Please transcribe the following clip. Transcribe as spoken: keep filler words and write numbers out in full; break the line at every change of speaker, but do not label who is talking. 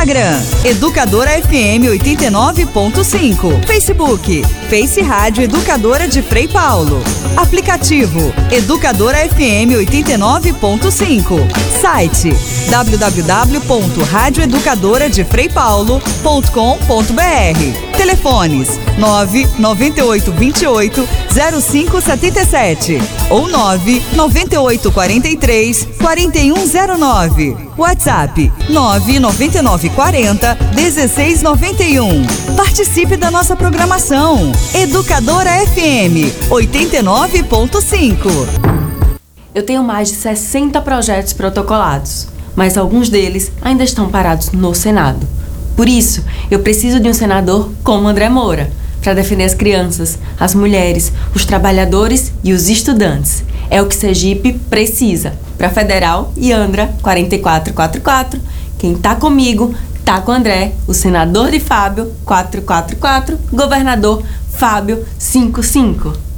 Instagram, Educadora F M oitenta e nove ponto cinco. Facebook, Face Rádio Educadora de Frei Paulo. Aplicativo, Educadora F M oitenta e nove ponto cinco. Site, w w w ponto rádio educadora de frei paulo ponto com ponto b r. Telefones nove nove oito dois oito zero cinco sete sete ou nove nove oito quatro três quatro um zero nove. WhatsApp nove nove nove quatro zero um seis nove um. Participe da nossa programação. Educadora F M oitenta e nove ponto cinco.
Eu tenho mais de sessenta projetos protocolados, mas alguns deles ainda estão parados no Senado. Por isso, eu preciso de um senador como André Moura, para defender as crianças, as mulheres, os trabalhadores e os estudantes. É o que Sergipe precisa. Para Federal e Andra quatro quatro quatro quatro. Quem tá comigo, tá com André, o senador de Fábio quatro quatro quatro, governador Fábio cinco cinco.